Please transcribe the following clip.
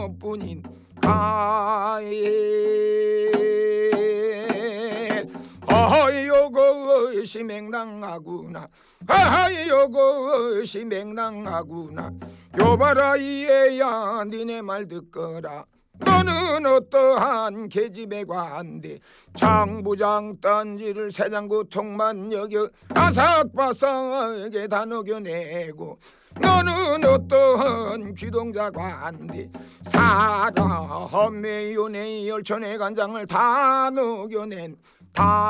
뿐인 가에 요것이 맹랑하구나. 요것이 맹랑하구나. 요봐라 이 애야 니네 말 듣거라. 너는 어떠한 계집애 관대 장부장 딴지를 새장구통만 여겨 아삭바삭하게 다 녹여내고 너는 어떠한 귀동자 관대 사람의 연애 열천의 간장을 다 녹여낸 다